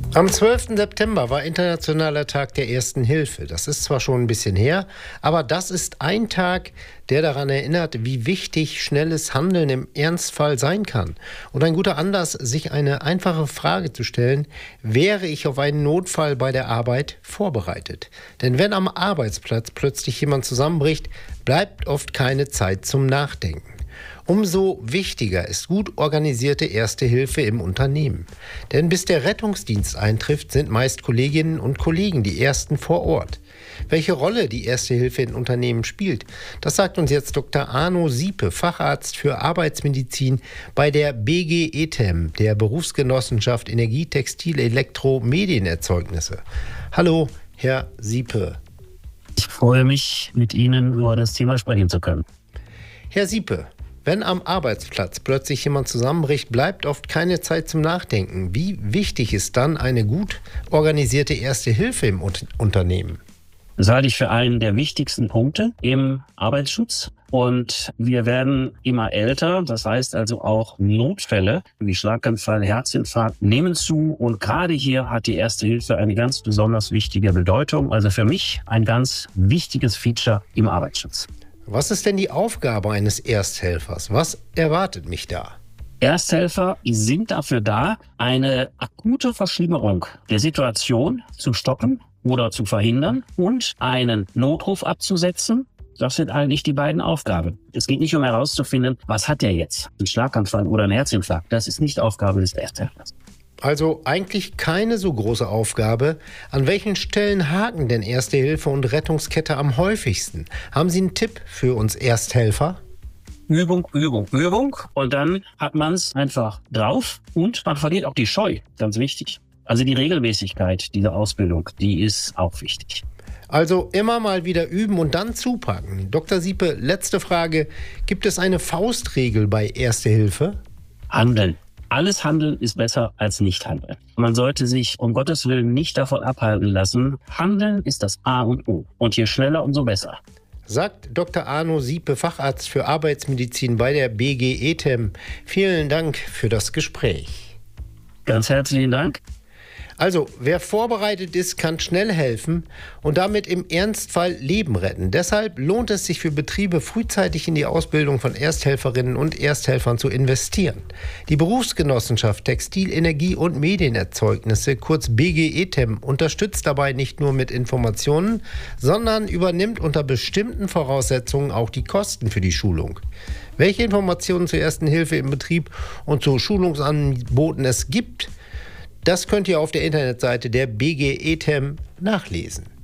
Am 12. September war Internationaler Tag der Ersten Hilfe. Das ist zwar schon ein bisschen her, aber das ist ein Tag, der daran erinnert, wie wichtig schnelles Handeln im Ernstfall sein kann. Und ein guter Anlass, sich eine einfache Frage zu stellen: Wäre ich auf einen Notfall bei der Arbeit vorbereitet? Denn wenn am Arbeitsplatz plötzlich jemand zusammenbricht, bleibt oft keine Zeit zum Nachdenken. Umso wichtiger ist gut organisierte Erste Hilfe im Unternehmen. Denn bis der Rettungsdienst eintrifft, sind meist Kolleginnen und Kollegen die Ersten vor Ort. Welche Rolle die Erste Hilfe in Unternehmen spielt, das sagt uns jetzt Dr. Arno Siepe, Facharzt für Arbeitsmedizin bei der BG ETEM, der Berufsgenossenschaft Energie, Textil, Elektro, Medienerzeugnisse. Hallo, Herr Siepe. Ich freue mich, mit Ihnen über das Thema sprechen zu können. Herr Siepe, wenn am Arbeitsplatz plötzlich jemand zusammenbricht, bleibt oft keine Zeit zum Nachdenken. Wie wichtig ist dann eine gut organisierte Erste Hilfe im Unternehmen? Das halte ich für einen der wichtigsten Punkte im Arbeitsschutz. Und wir werden immer älter. Das heißt also auch Notfälle wie Schlaganfall, Herzinfarkt nehmen zu. Und gerade hier hat die Erste Hilfe eine ganz besonders wichtige Bedeutung. Also für mich ein ganz wichtiges Feature im Arbeitsschutz. Was ist denn die Aufgabe eines Ersthelfers? Was erwartet mich da? Ersthelfer sind dafür da, eine akute Verschlimmerung der Situation zu stoppen oder zu verhindern und einen Notruf abzusetzen. Das sind eigentlich die beiden Aufgaben. Es geht nicht um herauszufinden, was hat der jetzt? Ein Schlaganfall oder ein Herzinfarkt. Das ist nicht Aufgabe des Ersthelfers. Also eigentlich keine so große Aufgabe. An welchen Stellen haken denn Erste Hilfe und Rettungskette am häufigsten? Haben Sie einen Tipp für uns Ersthelfer? Übung, Übung, Übung. Und dann hat man es einfach drauf und man verliert auch die Scheu. Ganz wichtig. Also die Regelmäßigkeit dieser Ausbildung, die ist auch wichtig. Also immer mal wieder üben und dann zupacken. Dr. Siepe, letzte Frage. Gibt es eine Faustregel bei Erste Hilfe? Handeln. Alles Handeln ist besser als nicht handeln. Man sollte sich um Gottes Willen nicht davon abhalten lassen. Handeln ist das A und O. Und je schneller, umso besser. Sagt Dr. Arno Siepe, Facharzt für Arbeitsmedizin bei der BG ETEM. Vielen Dank für das Gespräch. Ganz herzlichen Dank. Also, wer vorbereitet ist, kann schnell helfen und damit im Ernstfall Leben retten. Deshalb lohnt es sich für Betriebe, frühzeitig in die Ausbildung von Ersthelferinnen und Ersthelfern zu investieren. Die Berufsgenossenschaft Textil, Energie und Medienerzeugnisse, kurz BG ETEM, unterstützt dabei nicht nur mit Informationen, sondern übernimmt unter bestimmten Voraussetzungen auch die Kosten für die Schulung. Welche Informationen zur Ersten Hilfe im Betrieb und zu Schulungsangeboten es gibt, das könnt ihr auf der Internetseite der BG ETEM nachlesen.